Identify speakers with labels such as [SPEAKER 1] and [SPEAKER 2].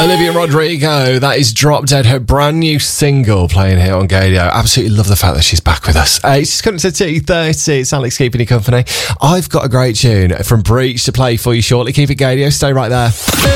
[SPEAKER 1] Olivia Rodrigo, that is Drop Dead, her brand new single playing here on Gadio. Absolutely love the fact that she's back with us. It's just coming to 2:30. It's Alex keeping you company. I've got a great tune from Breach to play for you shortly. Keep it Gadio, stay right there.